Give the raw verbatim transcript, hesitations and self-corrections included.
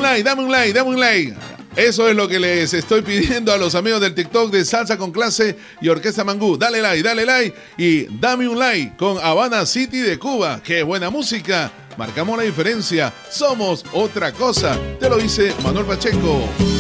like, dame un like, dame un like. Eso es lo que les estoy pidiendo a los amigos del TikTok de Salsa con Clase y Orquesta Mangú. Dale like, dale like y dame un like con Habana City de Cuba. ¡Qué buena música! Marcamos la diferencia. Somos otra cosa. Te lo dice Manuel Pacheco.